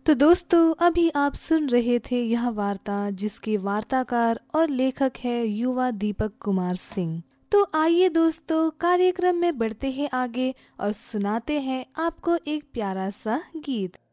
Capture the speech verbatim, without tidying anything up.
तो दोस्तों अभी आप सुन रहे थे यह वार्ता जिसके वार्ताकार और लेखक है युवा दीपक कुमार सिंह। तो आइए दोस्तों कार्यक्रम में बढ़ते हैं आगे और सुनाते हैं आपको एक प्यारा सा गीत।